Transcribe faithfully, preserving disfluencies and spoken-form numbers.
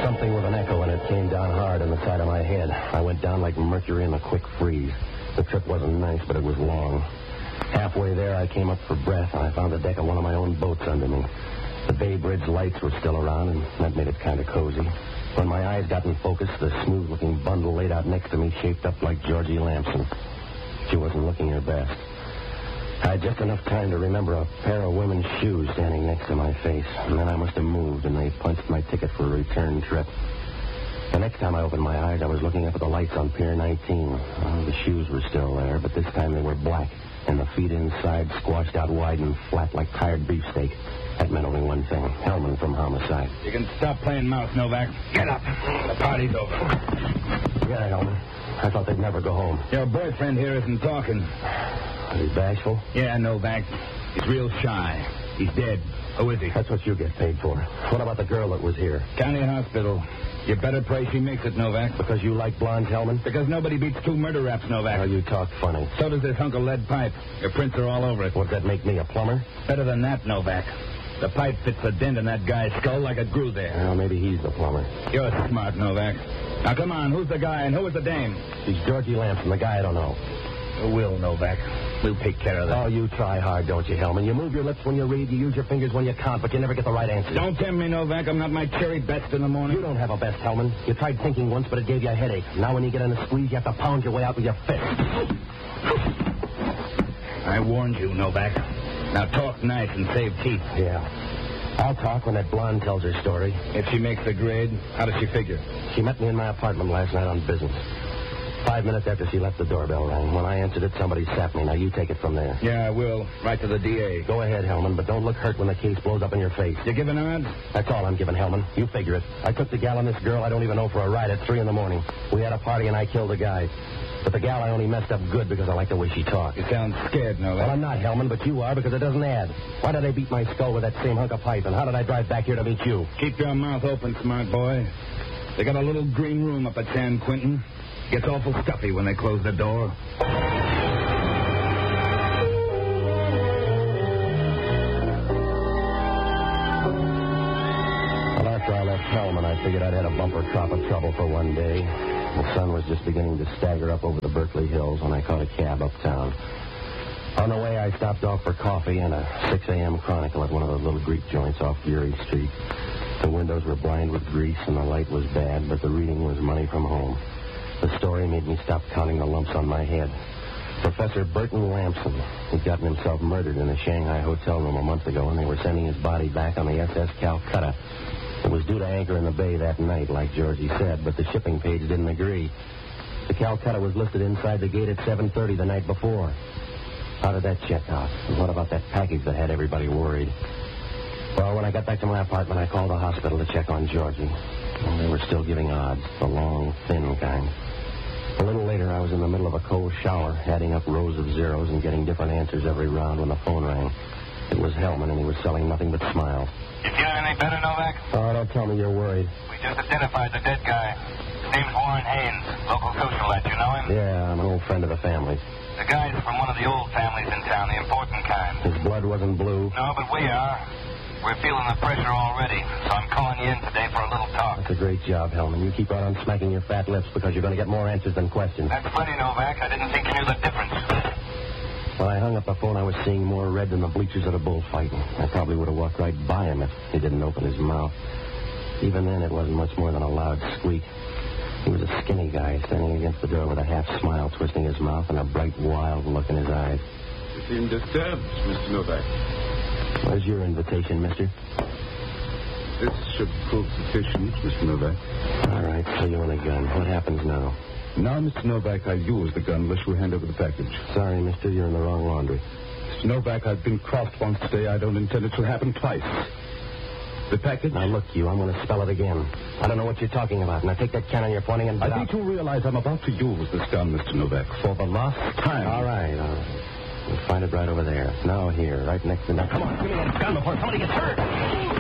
Something with an echo in it came down hard on the side of my head. I went down like mercury in a quick freeze. The trip wasn't nice, but it was long. Halfway there, I came up for breath, and I found the deck of one of my own boats under me. The Bay Bridge lights were still around, and that made it kind of cozy. When my eyes got in focus, the smooth-looking bundle laid out next to me shaped up like Georgie Lamson. She wasn't looking her best. I had just enough time to remember a pair of women's shoes standing next to my face, and then I must have moved, and they punched my ticket for a return trip. The next time I opened my eyes, I was looking up at the lights on Pier nineteen. Oh, the shoes were still there, but this time they were black, and the feet inside squashed out wide and flat like tired beefsteak. That meant only one thing. Hellman from Homicide. You can stop playing mouse, Novak. Get up. The party's over. Yeah, Hellman. I thought they'd never go home. Your boyfriend here isn't talking. Is he bashful? Yeah, Novak. He's real shy. He's dead. Who is he? That's what you get paid for. What about the girl that was here? County Hospital. You better pray she makes it, Novak. Because you like blondes, Hellman? Because nobody beats two murder raps, Novak. Oh, you talk funny. So does this hunk of lead pipe. Your prints are all over it. What, does that make me a plumber? Better than that, Novak. The pipe fits a dent in that guy's skull like it grew there. Well, maybe he's the plumber. You're smart, Novak. Now, come on. Who's the guy and who is the dame? She's Georgie Lamson, the guy I don't know. We'll, Novak. We'll take care of that. Oh, you try hard, don't you, Hellman? You move your lips when you read, you use your fingers when you count, but you never get the right answer. Don't tempt me, Novak. I'm not my cherry best in the morning. You don't have a best, Hellman. You tried thinking once, but it gave you a headache. Now when you get in a squeeze, you have to pound your way out with your fist. I warned you, Novak. Now talk nice and save teeth. Yeah. I'll talk when that blonde tells her story. If she makes the grade, how does she figure? She met me in my apartment last night on business. Five minutes after she left, the doorbell rang. When I answered it, somebody sapped me. Now, you take it from there. Yeah, I will. Right to the D A. Go ahead, Hellman, but don't look hurt when the case blows up in your face. You giving odds? That's all I'm giving, Hellman. You figure it. I took the gal and this girl I don't even know for a ride at three in the morning. We had a party, and I killed a guy. But the gal I only messed up good because I like the way she talked. You sound scared, Novak. Well, I'm not, Hellman, but you are because it doesn't add. Why did I beat my skull with that same hunk of pipe, and how did I drive back here to meet you? Keep your mouth open, smart boy. They got a little green room up at San Quentin. Gets awful stuffy when they close the door. Well, after I left Hellman, I figured I'd had a bumper crop of trouble for one day. The sun was just beginning to stagger up over the Berkeley Hills when I caught a cab uptown. On the way, I stopped off for coffee and a six a.m. Chronicle at one of those little Greek joints off Geary Street. The windows were blind with grease and the light was bad, but the reading was money from home. The story made me stop counting the lumps on my head. Professor Burton Lamson had gotten himself murdered in a Shanghai hotel room a month ago, and they were sending his body back on the S S Calcutta. It was due to anchor in the bay that night, like Georgie said, but the shipping page didn't agree. The Calcutta was listed inside the gate at seven thirty the night before. How did that check out? And what about that package that had everybody worried? Well, when I got back to my apartment, I called the hospital to check on Georgie. Well, they were still giving odds, the long, thin kind. A little later, I was in the middle of a cold shower, adding up rows of zeros and getting different answers every round when the phone rang. It was Hellman, and he was selling nothing but smiles. You feeling any better, Novak? Oh, don't tell me you're worried. We just identified the dead guy. His name's Warren Haynes, local socialite. You know him? Yeah, I'm an old friend of the family. The guy's from one of the old families in town, the important kind. His blood wasn't blue. No, but we are. We're feeling the pressure already, so I'm calling you in today for a little talk. That's a great job, Hellman. You keep right on smacking your fat lips because you're going to get more answers than questions. That's funny, Novak. I didn't think you knew the difference. When I hung up the phone, I was seeing more red than the bleachers at a bullfight. I probably would have walked right by him if he didn't open his mouth. Even then, it wasn't much more than a loud squeak. He was a skinny guy standing against the door with a half smile twisting his mouth and a bright, wild look in his eyes. You seem disturbed, Mister Novak. Where's your invitation, mister? This should prove sufficient, Mister Novak. All right, so you want a gun. What happens now? Now, Mister Novak, I'll use the gun unless you hand over the package. Sorry, mister, you're in the wrong laundry. Mister Novak, I've been crossed once today. I don't intend it to happen twice. The package? Now, look, you, I'm going to spell it again. I don't know what you're talking about. Now, take that cannon you're pointing and... I think you realize I'm about to use this gun, Mister Novak, for the last time. All right, all right. We'll find it right over there. Now here, right next to... Now, come on, give me that gun before somebody gets hurt.